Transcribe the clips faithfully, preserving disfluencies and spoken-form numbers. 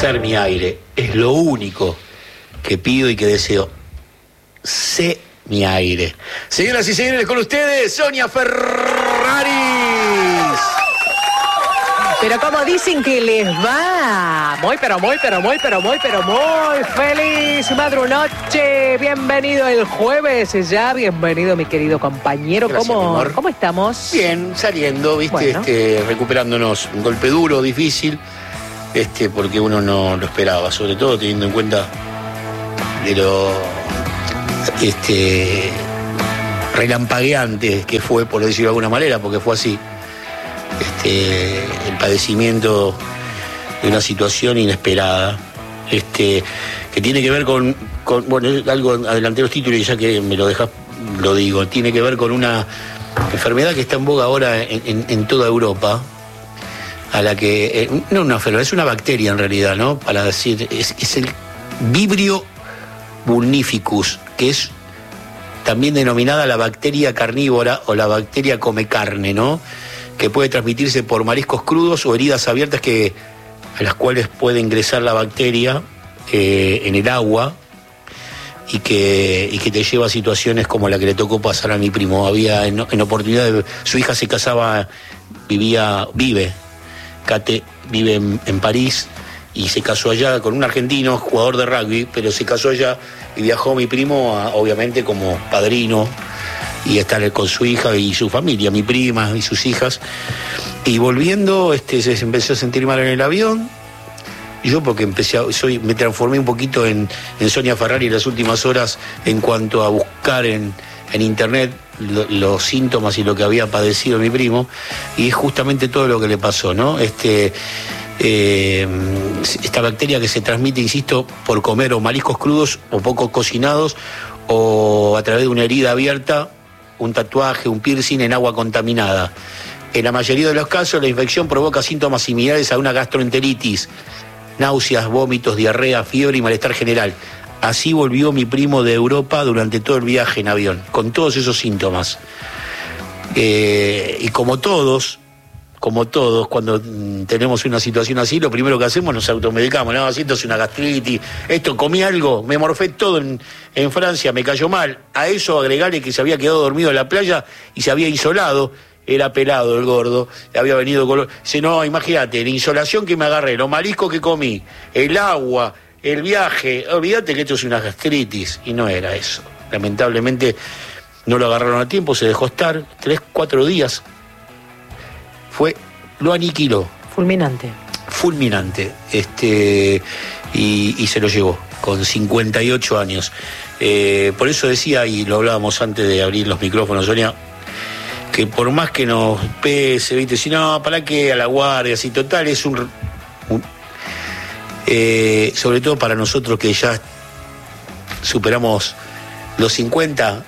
ser mi aire. Es lo único que pido y que deseo. Sé mi aire. Señoras y señores, con ustedes, Sonia Ferraris. Pero como dicen que les va, muy, pero muy, pero muy, pero muy, pero muy feliz madrunoche. Bienvenido el jueves ya, bienvenido mi querido compañero. Gracias, ¿Cómo, mi amor. ¿Cómo estamos? Bien, saliendo, viste, Bueno. este, recuperándonos. Un golpe duro, difícil, este, porque uno no lo esperaba, sobre todo teniendo en cuenta de lo este, relampagueante que fue, por decirlo de alguna manera, porque fue así. Este, el padecimiento de una situación inesperada, este, que tiene que ver con, con bueno, algo, adelanté los títulos y ya que me lo dejas, lo digo, tiene que ver con una enfermedad que está en boga ahora en, en, en toda Europa, a la que, eh, no una enfermedad, es una bacteria en realidad, ¿no? Para decir, es, es el Vibrio vulnificus, que es también denominada la bacteria carnívora o la bacteria come carne, ¿no? Que puede transmitirse por mariscos crudos o heridas abiertas que, a las cuales puede ingresar la bacteria eh, en el agua y que, y que te lleva a situaciones como la que le tocó pasar a mi primo. Había en, en oportunidad, de, su hija se casaba, vivía, vive, Kate vive en, en París y se casó allá con un argentino, jugador de rugby, pero se casó allá y viajó mi primo, a, obviamente como padrino, y estar con su hija y su familia, mi prima y sus hijas. Y volviendo, este, se empezó a sentir mal en el avión. Y yo, porque empecé a, soy, me transformé un poquito en, en Sonia Ferrari en las últimas horas en cuanto a buscar en, en internet lo, los síntomas y lo que había padecido mi primo. Y es justamente todo lo que le pasó, ¿no? Este, eh, esta bacteria que se transmite, insisto, por comer o mariscos crudos o poco cocinados o a través de una herida abierta, un tatuaje, un piercing en agua contaminada. En la mayoría de los casos, la infección provoca síntomas similares a una gastroenteritis, náuseas, vómitos, diarrea, fiebre y malestar general. Así volvió mi primo de Europa durante todo el viaje en avión, con todos esos síntomas. Eh, y como todos, como todos, cuando tenemos una situación así, lo primero que hacemos nos automedicamos. No, esto es una gastritis, esto, comí algo, me morfé todo en, en Francia, me cayó mal. A eso agregarle que se había quedado dormido en la playa y se había insolado, era pelado el gordo, había venido con... Dice, no, imagínate, la insolación que me agarré, los mariscos que comí, el agua, el viaje, olvídate que esto es una gastritis, y no era eso. Lamentablemente no lo agarraron a tiempo, se dejó estar tres, cuatro días. Fue, lo aniquiló. Fulminante. Fulminante. Este, y, y se lo llevó, con cincuenta y ocho años. Eh, por eso decía, y lo hablábamos antes de abrir los micrófonos, Sonia, que por más que nos pese, ¿viste? Si no, ¿para qué? A la guardia, si total, es un... un eh, sobre todo para nosotros que ya superamos los cincuenta,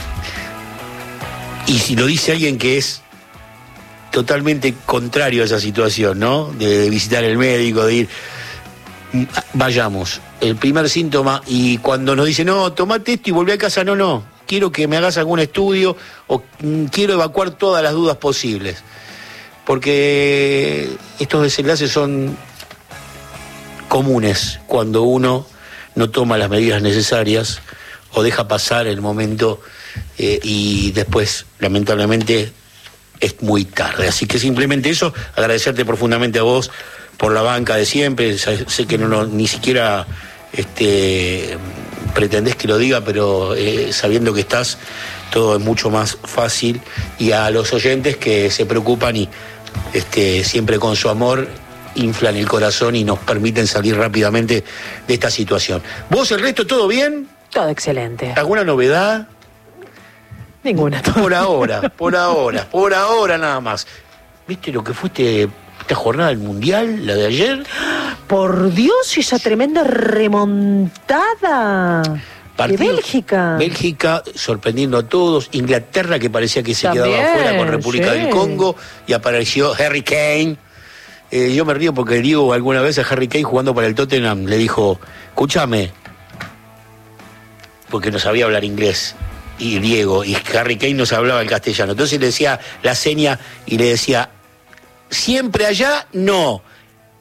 y si lo dice alguien que es totalmente contrario a esa situación, ¿no? De, de visitar el médico, de ir, vayamos. El primer síntoma, y cuando nos dicen, no, tomate esto y volví a casa, no, no, quiero que me hagas algún estudio o mm, quiero evacuar todas las dudas posibles. Porque estos desenlaces son comunes cuando uno no toma las medidas necesarias o deja pasar el momento eh, y después, lamentablemente, es muy tarde. Así que simplemente eso, agradecerte profundamente a vos por la banca de siempre. Sé que no, no ni siquiera este, pretendés que lo diga, pero eh, sabiendo que estás, todo es mucho más fácil. Y a los oyentes que se preocupan y este, siempre con su amor inflan el corazón y nos permiten salir rápidamente de esta situación. ¿Vos, el resto, todo bien? Todo excelente. ¿Alguna novedad? Ninguna. Por ahora, por ahora, por ahora nada más. ¿Viste lo que fuiste esta jornada del Mundial, la de ayer? Por Dios, esa tremenda remontada Partido, de Bélgica. Bélgica sorprendiendo a todos. Inglaterra, que parecía que se También, quedaba afuera con República sí. del Congo, y apareció Harry Kane. Eh, yo me río porque Diego alguna vez a Harry Kane jugando para el Tottenham le dijo, escúchame, porque no sabía hablar inglés, y Diego, y Harry Kane no se hablaba el castellano. Entonces le decía la seña y le decía, siempre allá, no.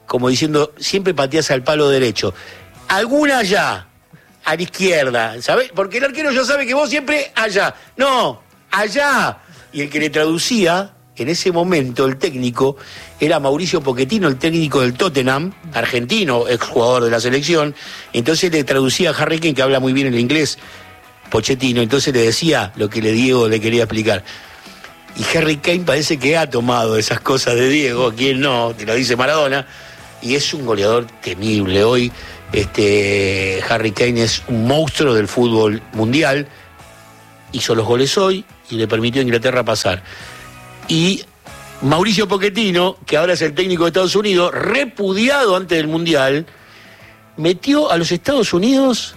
como diciendo, siempre pateás al palo derecho. Alguna allá, a la izquierda, ¿sabes? Porque el arquero ya sabe que vos siempre allá. No, allá. Y el que le traducía, en ese momento, el técnico, era Mauricio Pochettino, el técnico del Tottenham, argentino, exjugador de la selección. Entonces le traducía a Harry Kane, que habla muy bien el inglés, Pochettino. Entonces le decía lo que le Diego le quería explicar. Y Harry Kane parece que ha tomado esas cosas de Diego, quien no, te lo dice Maradona, y es un goleador temible. Hoy este Harry Kane es un monstruo del fútbol mundial, hizo los goles hoy y le permitió a Inglaterra pasar. Y Mauricio Pochettino, que ahora es el técnico de Estados Unidos, repudiado antes del Mundial, metió a los Estados Unidos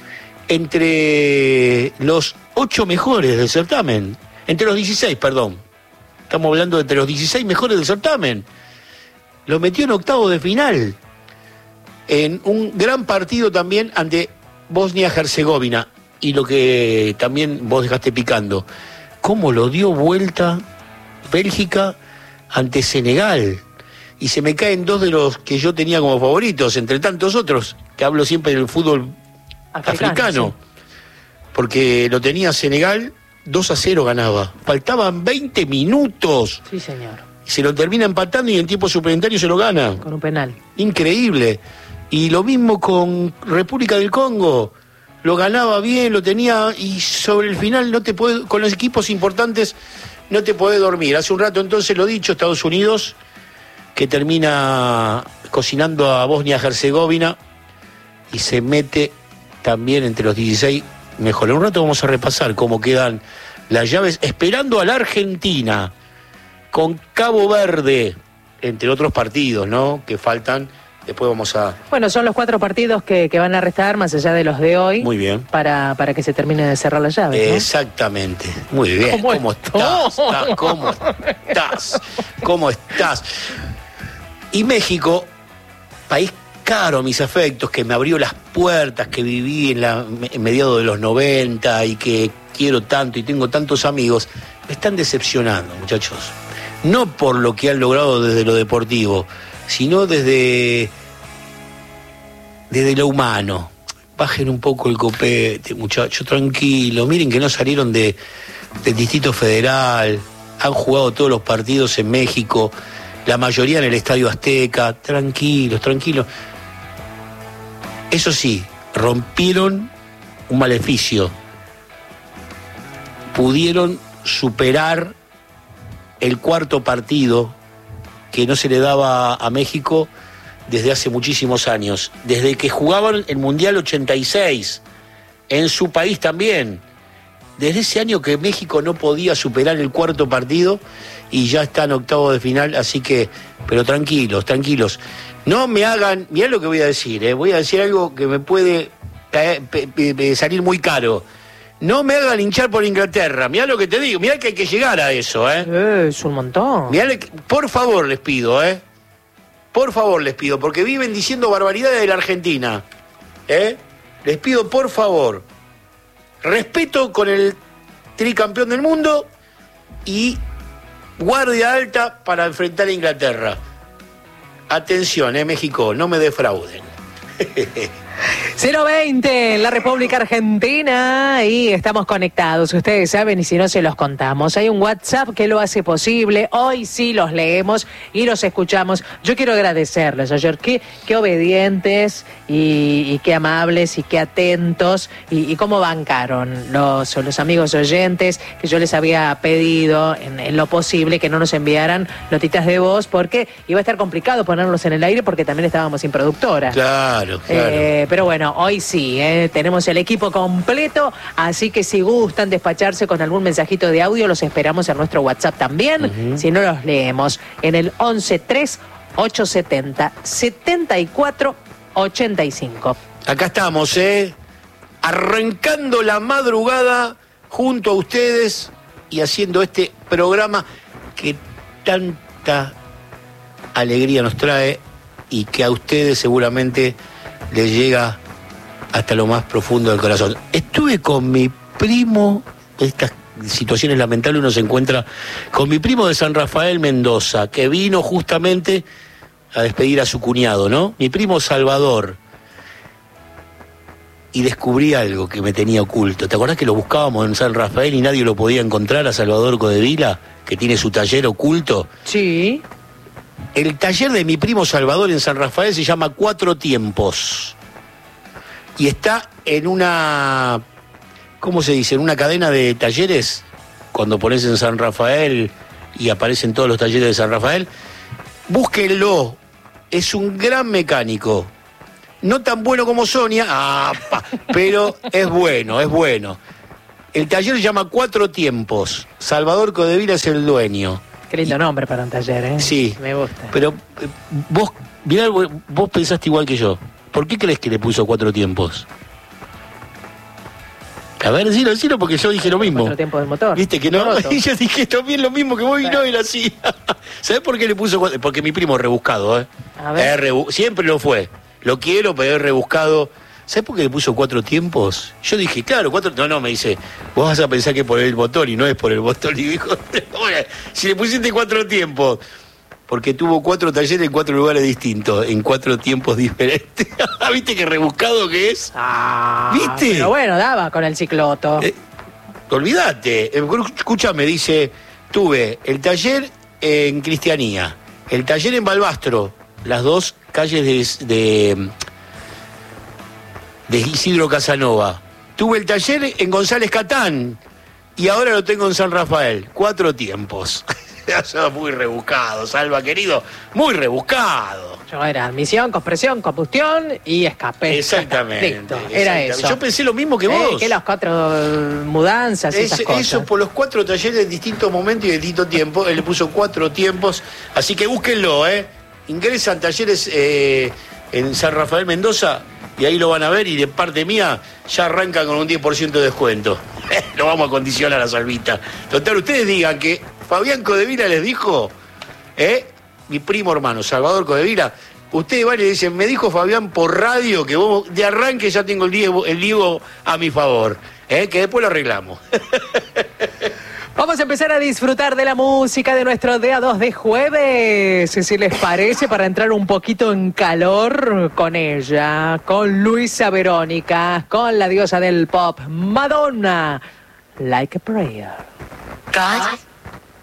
entre los ocho mejores del certamen. Entre los dieciséis, perdón. Estamos hablando de entre los dieciséis mejores del certamen. Lo metió en octavo de final. En un gran partido también ante Bosnia-Herzegovina. Y lo que también vos dejaste picando. Cómo lo dio vuelta Bélgica ante Senegal. Y se me caen dos de los que yo tenía como favoritos, entre tantos otros, que hablo siempre del fútbol africano. africano sí. Porque lo tenía Senegal... dos a cero ganaba. Faltaban veinte minutos. Sí, señor. Se lo termina empatando y en tiempo suplementario se lo gana. Con un penal. Increíble. Y lo mismo con República del Congo. Lo ganaba bien, lo tenía y sobre el final no te puede, con los equipos importantes no te podés dormir. Hace un rato entonces lo dicho, Estados Unidos, que termina cocinando a Bosnia-Herzegovina y se mete también entre los dieciséis. Mejor, en un rato vamos a repasar cómo quedan las llaves, esperando a la Argentina, con Cabo Verde, entre otros partidos, ¿no?, que faltan. Después vamos a... Bueno, son los cuatro partidos que, que van a restar, más allá de los de hoy. Muy bien. Para, para que se termine de cerrar las llaves, ¿no? Exactamente. Muy bien. ¿Cómo, ¿Cómo estás? estás? ¿Cómo estás? ¿Cómo estás? Y México, país caro a mis afectos, que me abrió las puertas, que viví en, la, en mediados de los noventa y que quiero tanto y tengo tantos amigos, me están decepcionando, muchachos. No por lo que han logrado desde lo deportivo, sino desde, desde lo humano. Bajen un poco el copete, muchachos, tranquilo. Miren que no salieron de, del Distrito Federal, han jugado todos los partidos en México, la mayoría en el Estadio Azteca. Tranquilos, tranquilos. Eso sí, rompieron un maleficio. Pudieron superar el cuarto partido que no se le daba a México desde hace muchísimos años. Desde que jugaban el Mundial ochenta y seis, en su país también. Desde ese año que México no podía superar el cuarto partido y ya está en octavo de final, así que, pero tranquilos, tranquilos. No me hagan, mirá lo que voy a decir, ¿eh? Voy a decir algo que me puede eh, pe, pe, pe, salir muy caro. No me hagan hinchar por Inglaterra, mirá lo que te digo, mirá que hay que llegar a eso, ¿eh? Eh, es un montón. Mirá, por favor les pido, ¿eh? Por favor les pido, porque viven diciendo barbaridades de la Argentina, ¿eh? Les pido, por favor, respeto con el tricampeón del mundo y guardia alta para enfrentar a Inglaterra. Atención, eh, México, no me defrauden. cero veinte en la República Argentina y estamos conectados, ustedes saben, y si no se los contamos. Hay un WhatsApp que lo hace posible, hoy sí los leemos y los escuchamos. Yo quiero agradecerles ayer, qué, qué obedientes y, y qué amables y qué atentos y, y cómo bancaron los, los amigos oyentes, que yo les había pedido en, en lo posible que no nos enviaran notitas de voz porque iba a estar complicado ponerlos en el aire porque también estábamos sin productora. Claro, claro. Eh, pero bueno, hoy sí, eh, tenemos el equipo completo, así que si gustan despacharse con algún mensajito de audio, los esperamos en nuestro WhatsApp también, uh-huh. Si no los leemos, en el once tres ocho setenta setenta y cuatro ochenta y cinco. Acá estamos, ¿eh? Arrancando la madrugada junto a ustedes y haciendo este programa que tanta alegría nos trae y que a ustedes seguramente les llega hasta lo más profundo del corazón. Estuve con mi primo, estas situaciones lamentables uno se encuentra con mi primo de San Rafael, Mendoza, que vino justamente a despedir a su cuñado, ¿no? Mi primo Salvador. Y descubrí algo que me tenía oculto. ¿Te acordás que lo buscábamos en San Rafael y nadie lo podía encontrar a Salvador Codevila, que tiene su taller oculto? Sí. El taller de mi primo Salvador en San Rafael se llama Cuatro Tiempos. Y está en una... ¿Cómo se dice? En una cadena de talleres. Cuando pones en San Rafael y aparecen todos los talleres de San Rafael. Búsquenlo. Es un gran mecánico. No tan bueno como Sonia, ah, pa, pero es bueno, es bueno. El taller se llama Cuatro Tiempos. Salvador Codevila es el dueño. Qué lindo nombre para un taller, ¿eh? Sí. Me gusta. Pero eh, vos, mirá, vos pensaste igual que yo. ¿Por qué crees que le puso Cuatro Tiempos? A ver, decilo, decilo, porque yo dije lo mismo. Cuatro tiempos del motor. Viste que no, y yo dije también lo mismo que vos y no era así. ¿Sabés por qué le puso cuatro? Porque mi primo es rebuscado, ¿eh? A ver. Es rebu- Siempre lo fue. Lo quiero, pero es rebuscado. ¿Sabés por qué le puso Cuatro Tiempos? Yo dije, claro, cuatro... No, no, me dice, vos vas a pensar que es por el motor y no es por el motor. Y dijo, si le pusiste Cuatro Tiempos, porque tuvo cuatro talleres en cuatro lugares distintos, en cuatro tiempos diferentes. ¿Viste qué rebuscado que es? Ah, ¿viste? Pero bueno, daba con el cicloto. Eh, olvídate. Eh, Escúchame, dice, tuve el taller en Cristianía, el taller en Balbastro, las dos calles de, de, de Isidro Casanova. Tuve el taller en González Catán y ahora lo tengo en San Rafael. Cuatro tiempos. Muy rebuscado, Salva, querido. Muy rebuscado. Yo era admisión, compresión, combustión y escape. Exactamente. Listo, era exactamente. eso. Yo pensé lo mismo que Eh, vos. que las cuatro mudanzas y esas Es, cosas. eso por los cuatro talleres en distintos momentos y en distintos tiempos. Él le puso Cuatro Tiempos. Así que búsquenlo, ¿eh? Ingresan talleres eh, en San Rafael Mendoza y ahí lo van a ver. Y de parte mía ya arrancan con un diez por ciento de descuento. Lo vamos a condicionar a Salvita. Total, ustedes digan que Fabián Codevila les dijo, ¿eh? Mi primo hermano, Salvador Codevila. Ustedes van y le dicen, me dijo Fabián por radio que vos de arranque ya tengo el Diego, el Diego a mi favor, ¿eh? Que después lo arreglamos. Vamos a empezar a disfrutar de la música de nuestro día dos de jueves, si les parece, para entrar un poquito en calor con ella, con Luisa Verónica, con la diosa del pop, Madonna, Like a Prayer. God